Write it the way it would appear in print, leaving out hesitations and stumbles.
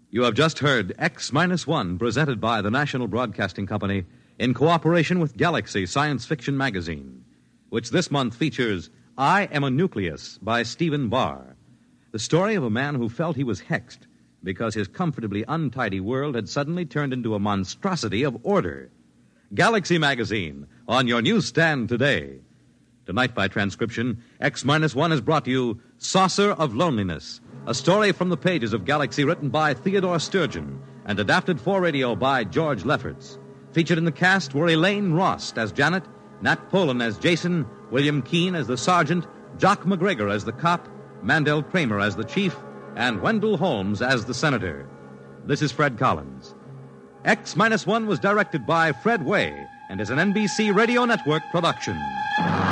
You have just heard X-1, presented by the National Broadcasting Company in cooperation with Galaxy Science Fiction Magazine, which this month features I Am a Nucleus by Stephen Barr, the story of a man who felt he was hexed because his comfortably untidy world had suddenly turned into a monstrosity of order. Galaxy Magazine, on your newsstand today. Tonight, by transcription, X-1 has brought you Saucer of Loneliness, a story from the pages of Galaxy written by Theodore Sturgeon and adapted for radio by George Lefferts. Featured in the cast were Elaine Rost as Janet, Nat Polen as Jason, William Keane as the sergeant, Jock McGregor as the cop, Mandel Kramer as the chief, and Wendell Holmes as the senator. This is Fred Collins. X-1 was directed by Fred Way and is an NBC Radio Network production.